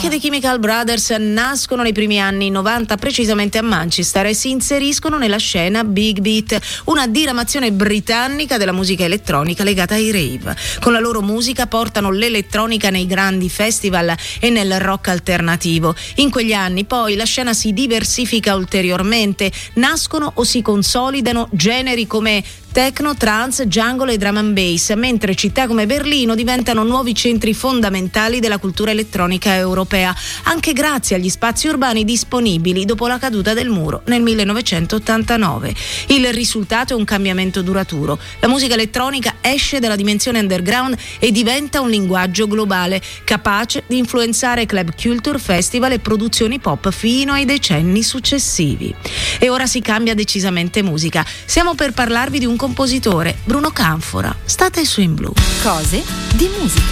Anche The Chemical Brothers nascono nei primi anni 90, precisamente a Manchester, e si inseriscono nella scena Big Beat, una diramazione britannica della musica elettronica legata ai rave. Con la loro musica portano l'elettronica nei grandi festival e nel rock alternativo. In quegli anni poi la scena si diversifica ulteriormente, nascono o si consolidano generi come techno, trance, jungle e drum and bass, mentre città come Berlino diventano nuovi centri fondamentali della cultura elettronica europea, anche grazie agli spazi urbani disponibili dopo la caduta del muro nel 1989. Il risultato è un cambiamento duraturo. La musica elettronica esce dalla dimensione underground e diventa un linguaggio globale, capace di influenzare club culture, festival e produzioni pop fino ai decenni successivi. E ora si cambia decisamente musica. Siamo per parlarvi di un compositore, Bruno Canfora. State su In Blu. Cose di musica.